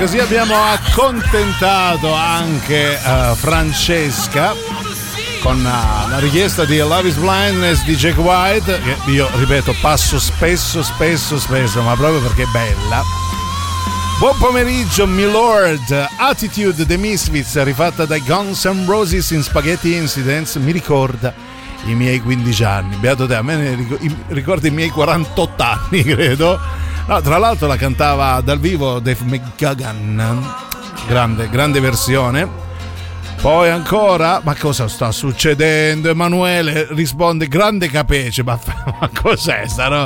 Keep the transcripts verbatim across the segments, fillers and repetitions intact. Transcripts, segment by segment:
così abbiamo accontentato anche uh, Francesca con uh, la richiesta di Love is Blindness di Jack White, che io ripeto passo spesso spesso spesso, ma proprio perché è bella. Buon pomeriggio Milord. Attitude The Misfits, rifatta dai Guns N' Roses in Spaghetti Incidents, mi ricorda i miei quindici anni. Beato te, a me ne ricorda i miei quarantotto anni, credo. No, tra l'altro la cantava dal vivo Dave McGugan, grande, grande versione. Poi ancora, ma cosa sta succedendo? Emanuele risponde, grande Capece, ma, ma cos'è sta, no?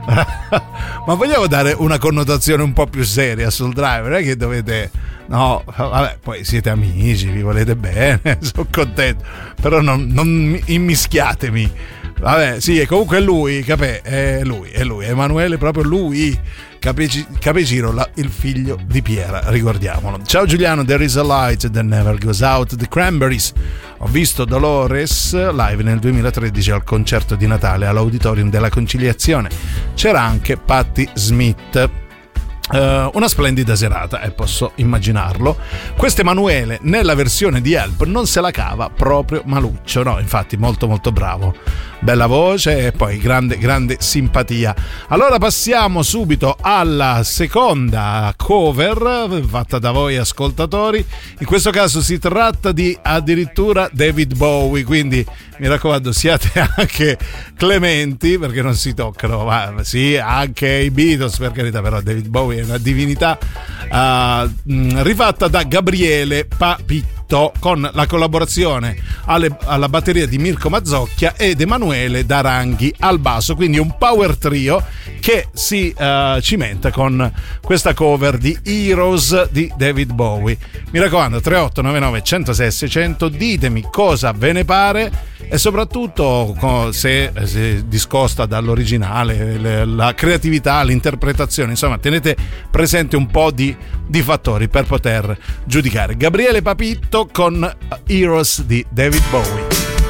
Ma vogliamo dare una connotazione un po' più seria sul drive, non è che dovete, no, vabbè, poi siete amici, vi volete bene, sono contento, però non, non immischiatemi. Vabbè, sì, e comunque è lui, capè, è lui, è lui, Emanuele, proprio lui, Capeci, Capeciro, la, il figlio di Piera, ricordiamolo. Ciao Giuliano, There is a light that never goes out, The Cranberries. Ho visto Dolores live nel duemilatredici al concerto di Natale all'Auditorium della Conciliazione. C'era anche Patti Smith. Uh, una splendida serata, e eh, posso immaginarlo. Questo Emanuele nella versione di Help non se la cava proprio maluccio, no, infatti molto molto bravo, bella voce e poi grande grande simpatia. Allora passiamo subito alla seconda cover fatta da voi ascoltatori. In questo caso si tratta di addirittura David Bowie, quindi mi raccomando siate anche clementi perché non si toccano, ma sì, anche i Beatles per carità, però David Bowie è una divinità, uh, rifatta da Gabriele Papitto con la collaborazione alle, alla batteria di Mirko Mazzocchia ed Emanuele Daranghi al basso, quindi un power trio che si uh, cimenta con questa cover di Heroes di David Bowie. Mi raccomando, tre otto nove nove uno zero sei sei zero zero, ditemi cosa ve ne pare e soprattutto se, se discosta dall'originale, la creatività, l'interpretazione, insomma tenete presente un po' di, di fattori per poter giudicare. Gabriele Papitto con Heroes di David Bowie.